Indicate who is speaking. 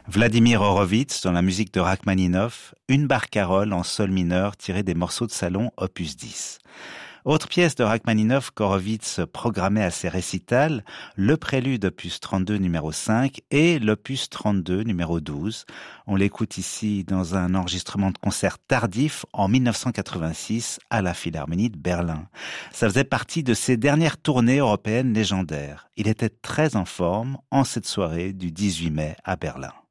Speaker 1: Vladimir Horowitz dans la musique de Rachmaninov, une barcarolle en sol mineur tirée des morceaux de salon opus 10. Autre pièce de Rachmaninov qu'Horowitz programmait à ses récitals, le prélude opus 32 numéro 5 et l'opus 32 numéro 12. On l'écoute ici dans un enregistrement de concert tardif en 1986 à la Philharmonie de Berlin. Ça faisait partie de ses dernières tournées européennes légendaires. Il était très en forme en cette soirée du 18 mai à Berlin.